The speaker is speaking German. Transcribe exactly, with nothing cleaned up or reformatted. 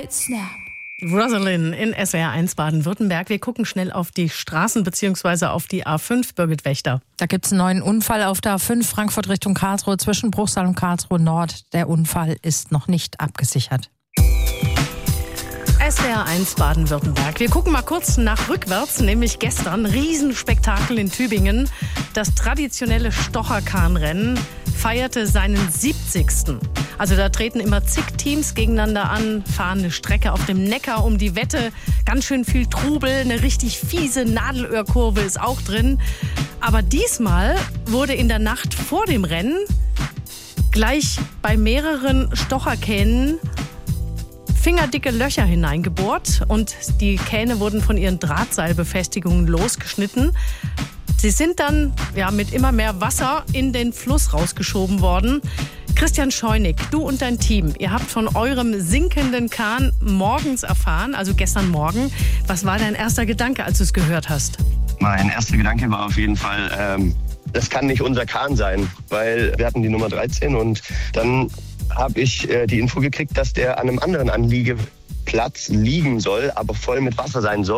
White Snap. Rosalind in S W R eins Baden-Württemberg. Wir gucken schnell auf die Straßen bzw. auf die A fünf, Birgit Wächter. Da gibt es einen neuen Unfall auf der A fünf, Frankfurt Richtung Karlsruhe, zwischen Bruchsal und Karlsruhe Nord. Der Unfall ist noch nicht abgesichert. S W R eins Baden-Württemberg. Wir gucken mal kurz nach rückwärts, nämlich gestern. Riesenspektakel in Tübingen. Das traditionelle Stocherkahnrennen feierte seinen siebzigsten Also da treten immer zig Teams gegeneinander an, fahren eine Strecke auf dem Neckar um die Wette. Ganz schön viel Trubel, eine richtig fiese Nadelöhrkurve ist auch drin. Aber diesmal wurde in der Nacht vor dem Rennen gleich bei mehreren Stocherkähnen fingerdicke Löcher hineingebohrt und die Kähne wurden von ihren Drahtseilbefestigungen losgeschnitten. Sie sind dann ja, mit immer mehr Wasser in den Fluss rausgeschoben worden. Christian Scheunig, du und dein Team, ihr habt von eurem sinkenden Kahn morgens erfahren, also gestern Morgen. Was war dein erster Gedanke, als du es gehört hast? Mein erster Gedanke war auf jeden Fall, ähm, das kann nicht unser Kahn sein, weil wir hatten die Nummer dreizehn und dann habe ich äh, die Info gekriegt, dass der an einem anderen Anliegeplatz liegen soll, aber voll mit Wasser sein soll.